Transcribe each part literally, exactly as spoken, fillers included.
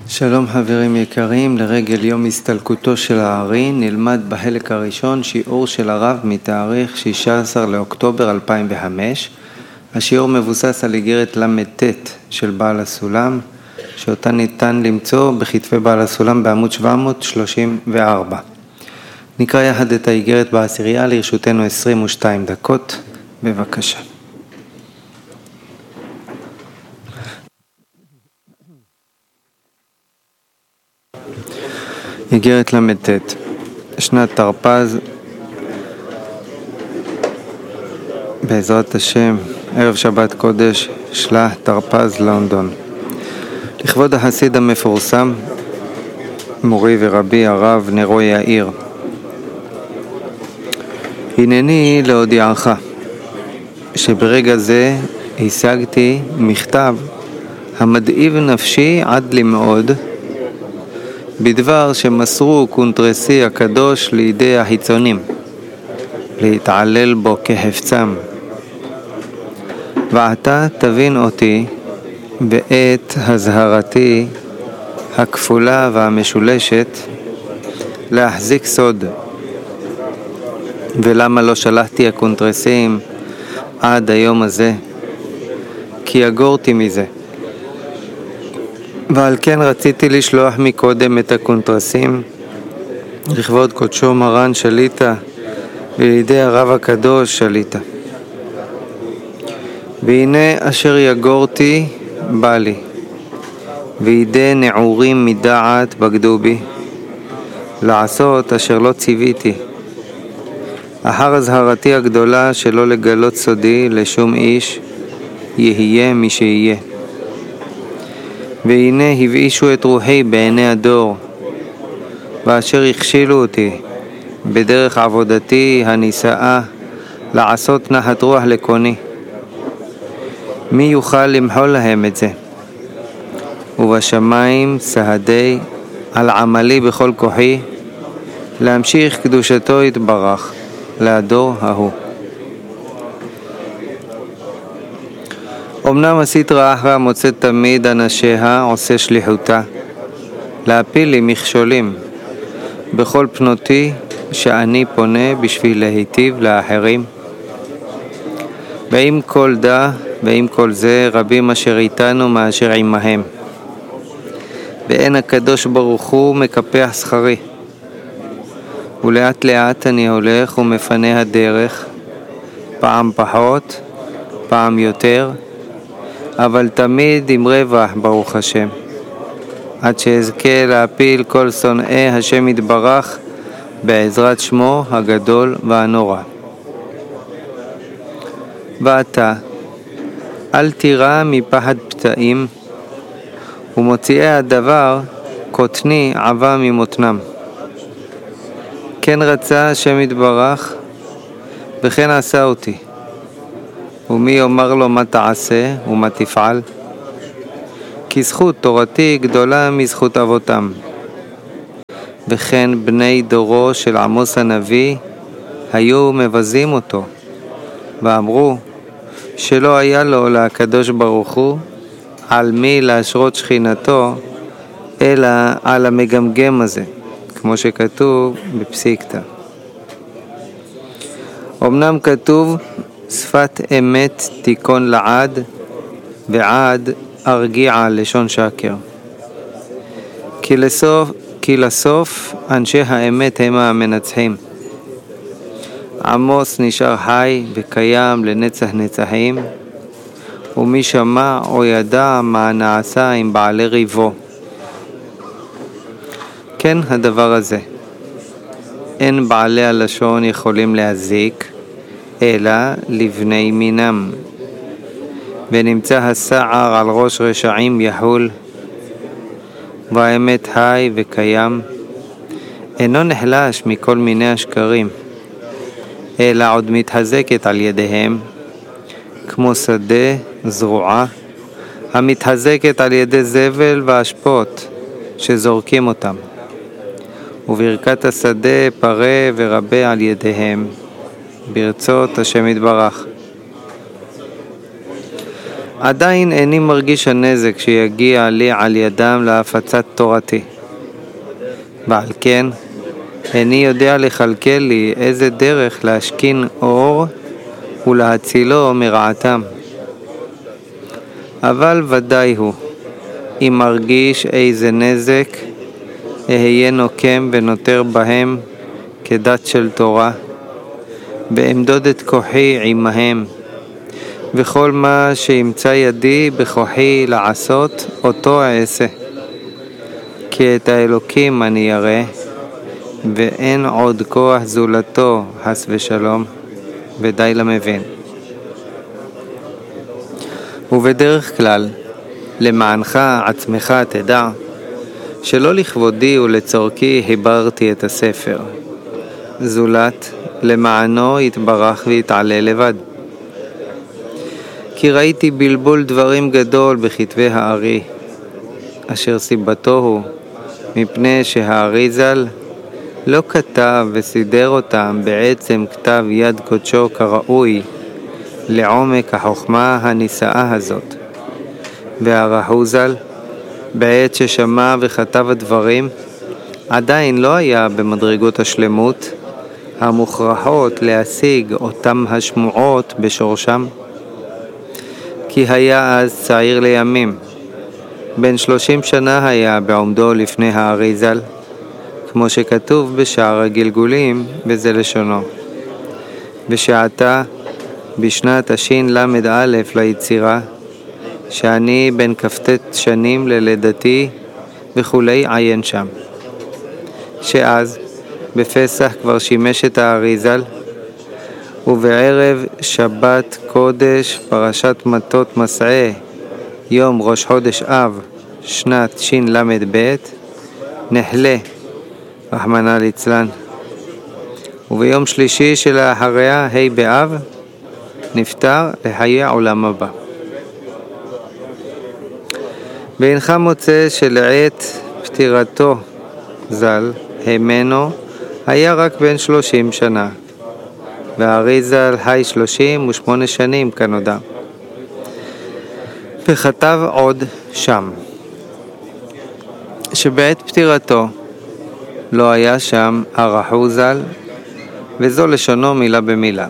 שלום חברים יקרים, לרגל יום הסתלקותו של הארי נלמד בחלק הראשון שיעור של הרב מתאריך שישה עשר לאוקטובר אלפיים וחמש. השיעור מבוסס על איגרת למ"ט של בעל הסולם, שאותה ניתן למצוא בכתבי בעל הסולם בעמוד שבע מאות שלושים וארבע. נקרא יחד את האיגרת בעשירייה, לרשותנו עשרים ושתיים דקות, בבקשה. איגרת למ"ט, שנת תרפ"ז, בעזרת השם, ערב שבת קודש, שלח תרפ"ז לונדון. לכבוד החסיד המפורסם, מורי ורבי הרב נרו יאיר. הנני להודיעך שברגע זה השגתי מכתב המדאיב נפשי עד למאוד, בדבר שמסרו קונטרסי הקדוש לידי החיצונים, להתעלל בו כחפצם. ועתה תבין אותי בעת הזהרתי הכפולה והמשולשת להחזיק סוד. ולמה לא שלחתי הקונטרסים עד היום הזה? כי יגורתי מזה. ועל כן רציתי לשלוח מקודם את הקונטרסים לכבוד קודשו מרן שליטה ולידי הרב הקדוש שליטה. והנה אשר יגורתי בא לי, וידי נעורים מדעת בגדו בי, לעשות אשר לא ציוויתי, אחר הזהרתי הגדולה שלא לגלות סודי לשום איש, יהיה מי שיהיה. והנה הבאישו את רוחי בעיני הדור, ואשר הכשילו אותי בדרך עבודתי הנישאה לעשות נחת רוח לקוני. מי יוכל למחול להם את זה? ובשמיים סהדי על עמלי בכל כוחי, להמשיך קדושתו יתברך לדור ההוא. אמנם הסטרא אחרא מוצאת תמיד אנשיה עושה שליחותה, להפיל לי מכשולים בכל פנותי שאני פונה בשביל להיטיב לאחרים. ועם כל דע ועם כל זה רבים אשר איתנו מאשר עמהם, ואין הקדוש ברוך הוא מקפח שכרי. ולאט לאט אני הולך ומפנה הדרך, פעם פחות פעם יותר, אבל תמיד עם רווח ברוך השם, עד שאזכה להפיל כל שונאי השם יתברך בעזרת שמו הגדול והנורא. ואתה אל תירא מפחד פתאים, ומוציאי הדבר קוטני עבה ממותנם. כן רצה השם יתברך וכן עשה אותי, ומי יאמר לו מה תעשה ומה תפעל? כי זכות תורתי גדולה מזכות אבותם. וכן בני דורו של עמוס הנביא היו מבזים אותו, ואמרו שלא היה לו לקדוש ברוך הוא על מי להשרות שכינתו, אלא על המגמגם הזה, כמו שכתוב בפסיקתא. אמנם כתוב שפת אמת תיקון לעד, ועד ארגיע לשון שקר. כי לסוף, כי לסוף אנשי האמת הם המנצחים. עמוס נשאר חי וקיים לנצח נצחים, ומי שמע או ידע מה נעשה עם בעלי ריבו. כן הדבר הזה, אין בעלי הלשון יכולים להזיק, אלא לבני מינם. ונמצא הסער על ראש רשעים יחול, והאמת חי וקיים, אינו נחלש מכל מיני השקרים, אלא עוד מתחזקת על ידיהם, כמו שדה זרועה המתחזקת על ידי זבל ואשפות שזורקים אותם, וברכת השדה פרה ורבה על ידיהם, ברצות השם יתברך. עדיין איני מרגיש הנזק שיגיע לי על ידם להפצת תורתי. ועל כן, איני יודע לכלכל לי איזה דרך להשכין אור ולהצילו מרעתם. אבל ודאי הוא, אם מרגיש איזה נזק, אהיה נוקם ונותר בהם כדת של תורה, ואמדוד את כוחי עמהם, וכל מה שימצא ידי בכוחי לעשות, אותו אעשה. כי את האלוקים אני ירא, ואין עוד כוח זולתו, חס ושלום, ודי למבין. ובדרך כלל, למענך עצמך תדע, שלא לכבודי ולצורכי חיברתי את הספר, זולת למענו יתברך ויתעלה לבד. כי ראיתי בלבול דברים גדול בכתבי הארי, אשר סיבתו הוא מפני שהארי ז"ל לא כתב וסידר אותם בעצם כתב יד קודשו כראוי לעומק החוכמה הנישאה הזאת. והרחו ז"ל בעת ששמע וכתב הדברים עדיין לא היה במדרגות השלמות המוכרחות להשיג אותם השמועות בשורשם, כי היה אז צעיר לימים, בן שלושים שנה היה בעומדו לפני הארי ז"ל, כמו שכתוב בשער הגלגולים בזה לשונו. ושעתה בשנת השין למד א' ליצירה, שאני בן כ"ט שנים ללידתי וכולי עיין שם. שאז בפסח כבר שימש את הארי ז"ל, ובערב שבת קודש פרשת מטות מסעה יום ראש חודש אב שנת שין למד ב' נחלה רחמנא ליצלן, וביום שלישי שלאחריה ה' באב נפטר לחיי עולם הבא. ואינך מוצא שלעת פטירתו ז"ל הימנו היה רק בן שלושים שנה, והארי ז"ל חי שלושים ושמונה שנים כנודע. וכתב עוד שם שבעת פטירתו לא היה שם הרחו ז"ל, וזו לשונו מילה במילה.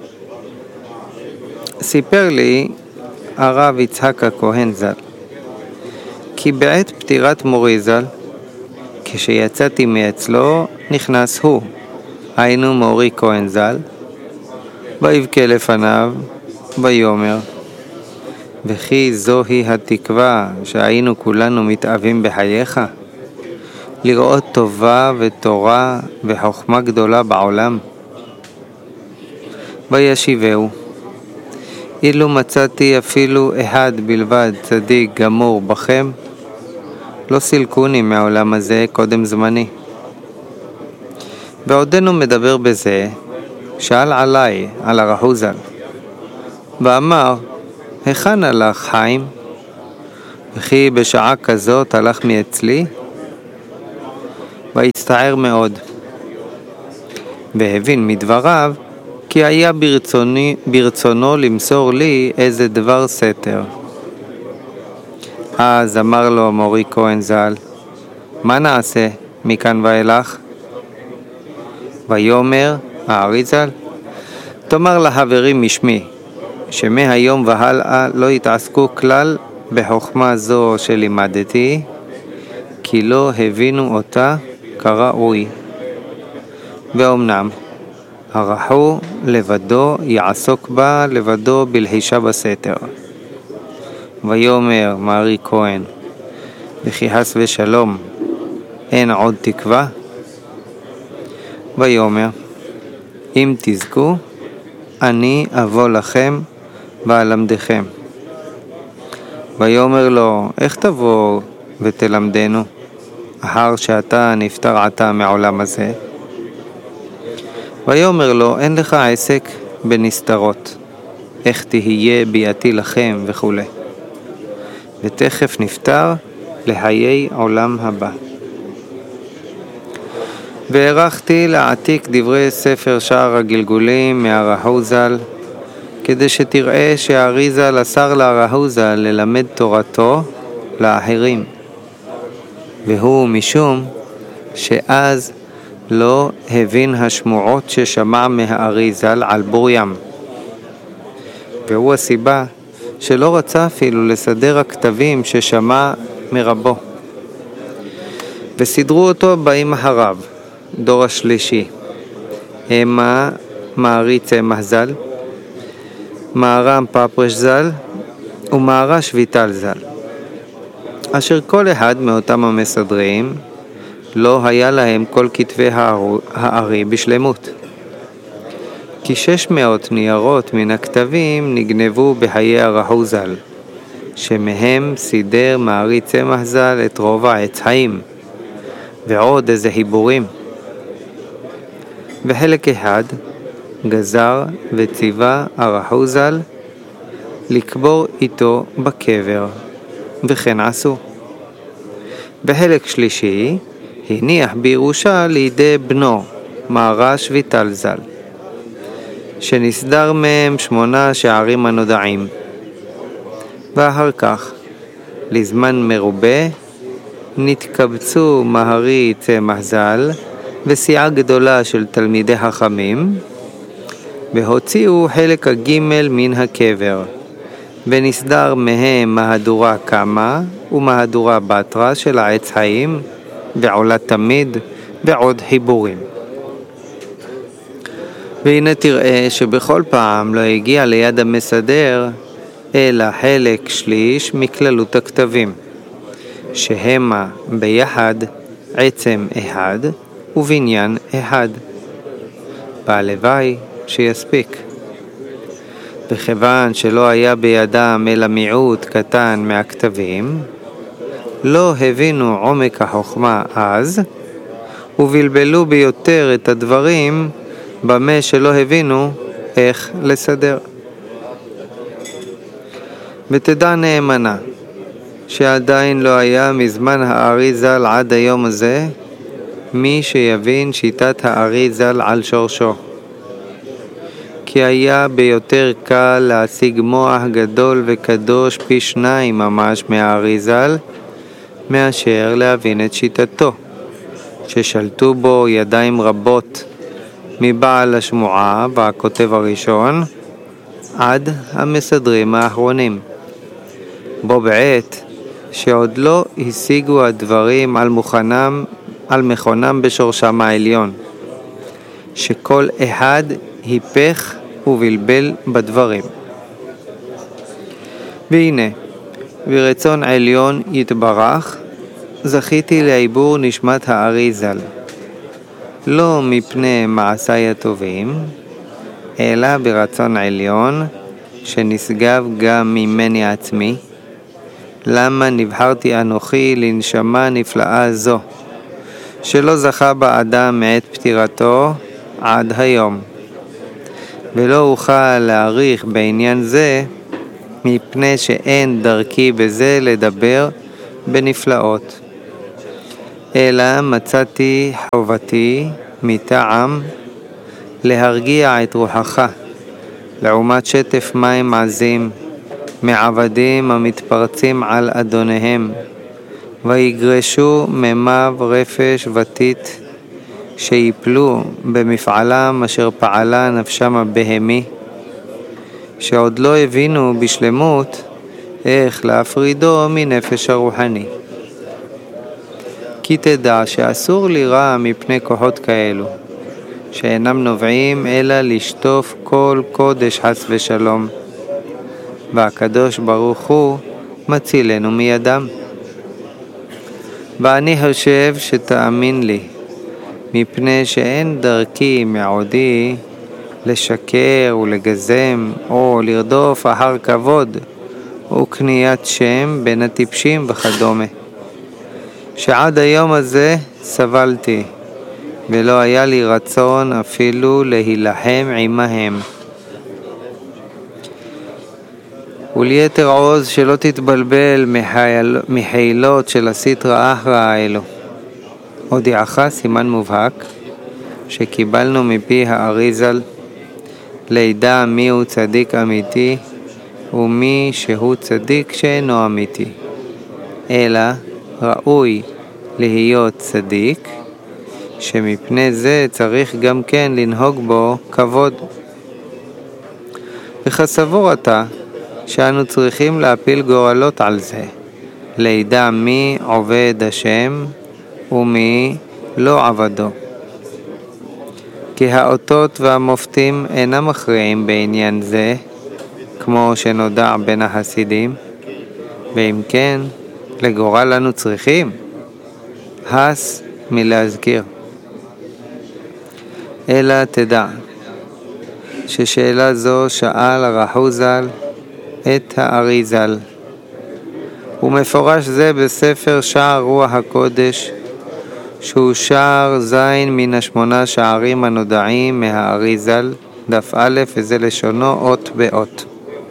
סיפר לי הרב יצחק הכהן ז"ל כי בעת פטירת מורי ז"ל, כשיצאתי מאצלו נכנס הוא, היינו מורי כהן ז"ל, ויבכה לפניו ויאמר, וכי זוהי התקווה שהיינו כולנו מתאבים בחייך, לראות טובה ותורה וחוכמה גדולה בעולם. וישיבהו, אילו מצאתי אפילו אחד בלבד צדיק גמור בכם, לא סילקוני מהעולם הזה קודם זמני. ועודנו מדבר בזה, שאל עליי, על הרחו ז"ל, ואמר, היכן הלך חיים? וכי בשעה כזאת הלך מאצלי? והצטער מאוד, והבין מדבריו כי היה ברצוני, ברצונו למסור לי איזה דבר סתר. אז אמר לו מורי כהן ז"ל, מה נעשה מכאן ואילך? ויאמר הארי ז"ל, תאמר לחברים משמי, שמהיום והלאה לא יתעסקו כלל בחוכמה זו שלימדתי, כי לא הבינו אותה כראוי. ואומנם הרחו לבדו יעסוק בה לבדו בלחישה בסתר. ויאמר מארי כהן, וכי חס ושלום אין עוד תקווה? ויאמר, אם תזכו אני אבוא לכם ואלמדכם. ויאמר לו, איך תבוא ותלמדנו אחר שאתה נפטר עתה מעולם הזה? ויאמר לו, אין לך עסק בנסתרות, איך תהיה ביאתי לכם וכו'. ותכף נפטר לחיי עולם הבא. והערכתי להעתיק דברי ספר שער הגלגולים מהרחו ז"ל, כדי שתראה שהאריזל אסר להרהוזל ללמד תורתו לאחרים, והוא משום שאז לא הבין השמועות ששמע מהאריזל על בור ים, והוא הסיבה שלא רצה אפילו לסדר הכתבים ששמע מרבו. וסדרו אותו באים אחריו, דור השלישי, המה מעריץ צמח ז"ל, מהר"ם פפרש ז"ל ומהר"ש ויטל ז"ל, אשר כל אחד מאותם המסדרים לא היה להם כל כתבי הארי בשלמות, כי שש מאות ניירות מן הכתבים נגנבו בחיי הרהו ז"ל, שמהם סידר מעריץ צמח ז"ל את רוב העץ חיים ועוד איזה חיבורים, וחלק אחד גזר וציווה הרהו ז"ל לקבור איתו בקבר, וכן עשו. בחלק שלישי הניח בירושה לידי בנו מהר"ש ויטל ז"ל, שנסדר מהם שמונה שערים הנודעים, ואחר כך לזמן מרובה נתקבצו מהרי צמח ז"ל וסיעה גדולה של תלמידי חכמים, והוציאו חלק הגימל מן הקבר, ונסדר מהם מהדורה קמה ומהדורה בתרה של העץ חיים ועולה תמיד ועוד חיבורים. והנה תראה שבכל פעם לא הגיע ליד המסדר אלא חלק שליש מכללות הכתבים, שהמה ביחד עצם אחד ובניין אחד. והלוואי שיספיק. וכיוון שלא היה בידם אלא מיעוט קטן מהכתבים, לא הבינו עומק החוכמה אז, ובלבלו ביותר את הדברים במה שלא הבינו איך לסדר. ותדע נאמנה שעדיין לא היה מזמן הארי ז"ל עד היום הזה מי שיבין שיטת הארי ז"ל על שורשו, כי היה ביותר קל להשיג מוח גדול וקדוש פי שניים ממש מהארי ז"ל מאשר להבין את שיטתו, ששלטו בו ידיים רבות מבעל השמועה והכותב הראשון עד המסדרים האחרונים, בו בעת שעוד לא השיגו הדברים על מוכנם, על מכונם בשורשם העליון, שכל אחד היפך ובלבל בדברים. והנה, ברצון עליון יתברך, זכיתי לעיבור נשמת הארי ז"ל, לא מפני מעשיי הטובים, אלא ברצון עליון שנשגב גם ממני עצמי, למה נבחרתי אנוכי לנשמה נפלאה זו, שלא זכה בה אדם מעת פטירתו עד היום, ולא אוכל להעריך בעניין זה, מפני שאין דרכי בזה לדבר בנפלאות, אלא מצאתי חובתי מטעם להרגיע את רוחך, לעומת שטף מים עזים מעבדים המתפרצים על אדוניהם, ויגרשו ממיו רפש ותית, שיפלו במפעלם אשר פעלה נפשם הבהמי, שעוד לא הבינו בשלמות איך להפרידו מנפש הרוחני. כי תדע שאסור לירא מפני כוחות כאלו, שאינם נובעים אלא לשטוף כל קודש חס ושלום, והקדוש ברוך הוא מצילנו מידם. ואני חושב שתאמין לי, מפני שאין דרכי מעודי לשקר ולגזם או לרדוף אחר כבוד וקניית שם בין הטיפשים וכדומה, שעד היום הזה סבלתי ולא היה לי רצון אפילו להילחם עמהם. וליתר עוז שלא תתבלבל מחיל, מחילות של הסטרא אחרא האלו. הודיעך סימן מובהק שקיבלנו מפי הארי ז"ל, לידע מי הוא צדיק אמיתי ומי שהוא צדיק שאינו אמיתי. אלא ראוי להיות צדיק, שמפני זה צריך גם כן לנהוג בו כבוד. וכסבור אתה שאנו צריכים להפיל גורלות על זה, לידע מי עובד השם ומי לא עבדו. כי האותות והמופתים אינם מכריעים בעניין זה, כמו שנודע בין החסידים, ואם כן, לגורל לנו צריכים, הס מלהזכיר. אלא תדע, ששאלה זו שאל הרחו ז"ל את הארי ז"ל, ומפורש זה בספר שער רוח הקודש, שהוא שער זין מן השמונה שערים הנודעים מהארי ז"ל, דף א', וזה לשונו אות באות.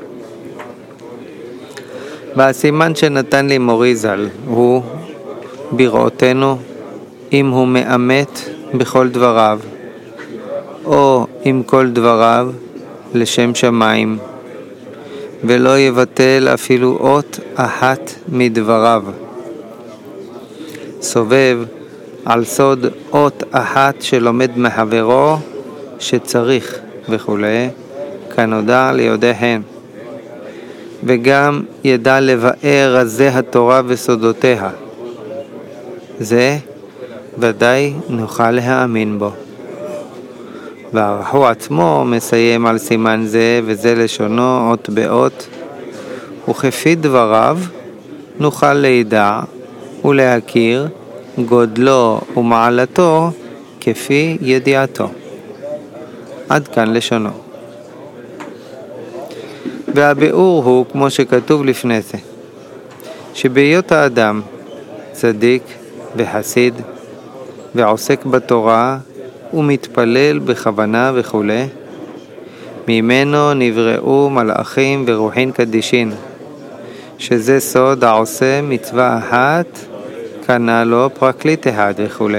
והסימן שנתן לי מורי ז"ל הוא בראותנו אם הוא מאמת בכל דבריו, או עם כל דבריו לשם שמיים, ולא יבטל אפילו אות אחת מדבריו. סובב על סוד אות אחת שלומד מחברו שצריך וכו', כנודע ליודעיהן, וגם ידע לבאר רזי התורה וסודותיה. זה ודאי נוכל להאמין בו. והרחו עצמו מסיים על סימן זה, וזה לשונו אות באות, וכפי דבריו נוכל לידע ולהכיר גודלו ומעלתו כפי ידיעתו. עד כאן לשונו. והביאור הוא כמו שכתוב לפני זה, שבהיות האדם צדיק וחסיד ועוסק בתורה ומתפלל בכוונה וכו', ממנו נבראו מלאכים ורוחין קדישין, שזה סוד העושה מצווה אחת קנה לו פרקליט אחד וכו'.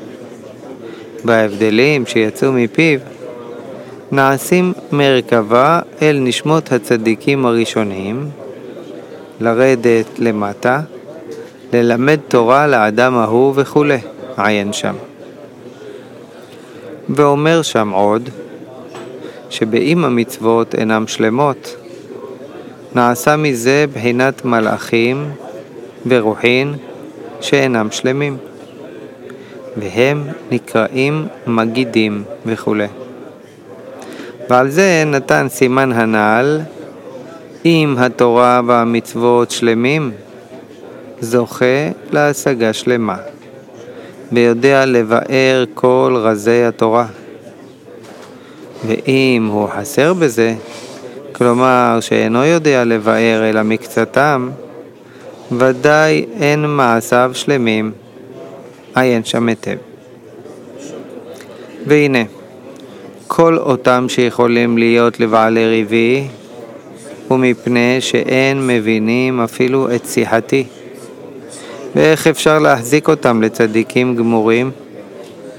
בהבדלים שיצאו מפיו נעשים מרכבה אל נשמות הצדיקים הראשונים, לרדת למטה, ללמד תורה לאדם ההוא וכו', עיין שם. ואומר שם עוד, שבאם המצוות אינם שלמות, נעשה מזה בחינת מלאכים ורוחין שאינם שלמים, והם נקראים מגידים וכו'. ועל זה נתן סימן הנעל, אם התורה והמצוות שלמים, זוכה להשגה שלמה, ויודע לבאר כל רזי התורה. ואם הוא חסר בזה, כלומר שאינו יודע לבאר אלא מקצתם, ודאי אין מעשיו שלמים, עיין שם היטב. והנה, כל אותם שיכולים להיות לבעלי ריבי, ומפני שאין מבינים אפילו את שיחתי, ואיך אפשר להחזיק אותם לצדיקים גמורים,